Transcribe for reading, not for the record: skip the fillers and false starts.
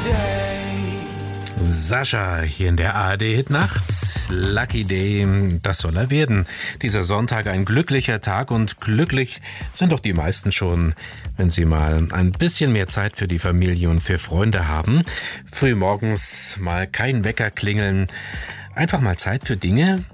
Sascha hier in der ARD-Hit-Nacht. Lucky Day, das soll er werden. Dieser Sonntag ein glücklicher Tag und glücklich sind doch die meisten schon, wenn sie mal ein bisschen mehr Zeit für die Familie und für Freunde haben. Frühmorgens mal kein Wecker klingeln, einfach mal Zeit für Dinge,